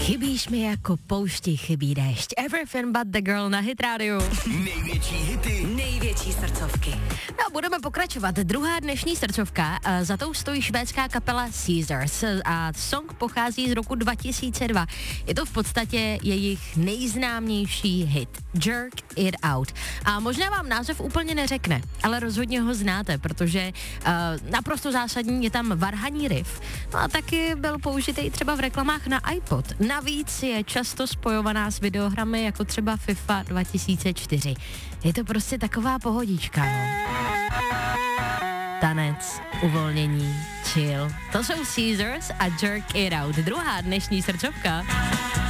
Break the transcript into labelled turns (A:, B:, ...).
A: Chybíš mi jako poušti chybí déšť. Everything but the girl na Hit Radio.
B: Největší hity,
C: největší srdcovky.
A: No, budeme pokračovat. Druhá dnešní srdcovka, za tou stojí švédská kapela Caesars a song pochází z roku 2002. Je to v podstatě jejich nejznámější hit, Jerk It Out. A možná vám název úplně neřekne, ale rozhodně ho znáte, protože naprosto zásadní je tam varhaní riff. No a taky byl použitý třeba v reklamách na iPod. Navíc je často spojovaná s videohrami jako třeba FIFA 2004. Je to prostě taková pohodička, no. Tanec, uvolnění, chill. To jsou Caesars a Jerk It Out. Druhá dnešní srdcovka.